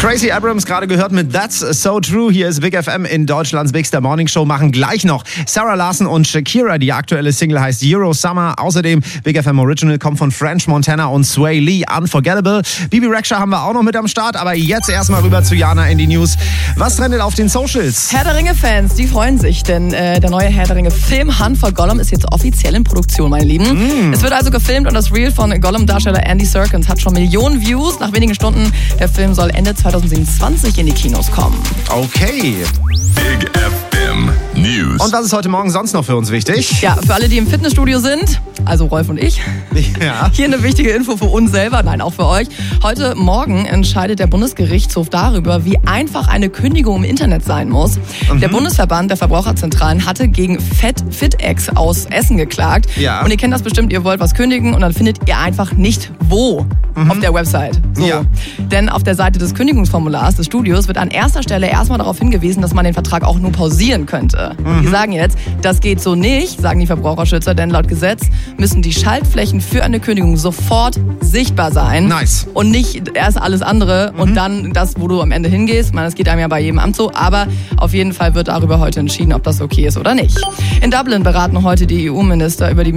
Tracy Abrams gerade gehört mit That's So True. Hier ist Big FM in Deutschlands bigster Morningshow. Machen gleich noch Sarah Larson und Shakira. Die aktuelle Single heißt Euro Summer. Außerdem Big FM Original kommt von French Montana und Sway Lee. Unforgettable. Bibi Rexha haben wir auch noch mit am Start. Aber jetzt erstmal rüber zu Jana in die News. Was trendet auf den Socials? Herr der Ringe-Fans, die freuen sich, denn der neue Herr der Ringe-Film Hunt for Gollum ist jetzt offiziell in Produktion, meine Lieben. Es wird also gefilmt und das Reel von Gollum-Darsteller Andy Serkins hat schon Millionen Views. Nach wenigen Stunden, der Film soll Ende 2027 in die Kinos kommen. Okay. Big FM News. Und was ist heute Morgen sonst noch für uns wichtig? Ja, für alle, die im Fitnessstudio sind, also Rolf und ich, Ja. hier eine wichtige Info für uns selber, nein, auch für euch. Heute Morgen entscheidet der Bundesgerichtshof darüber, wie einfach eine Kündigung im Internet sein muss. Der Bundesverband der Verbraucherzentralen hatte gegen FitX aus Essen geklagt. Ja. Und ihr kennt das bestimmt, ihr wollt was kündigen und dann findet ihr einfach nicht wo auf der Website. So. Ja. Denn auf der Seite des Kündigungsformulars des Studios wird an erster Stelle erstmal darauf hingewiesen, dass man den Vertrag auch nur pausieren könnte. Und die sagen jetzt, das geht so nicht, sagen die Verbraucherschützer, denn laut Gesetz müssen die Schaltflächen für eine Kündigung sofort sichtbar sein. Nice. Und nicht erst alles andere und dann das, wo du am Ende hingehst. Ich meine, das geht einem ja bei jedem Amt so, aber auf jeden Fall wird darüber heute entschieden, ob das okay ist oder nicht. In Dublin beraten heute die EU-Minister über die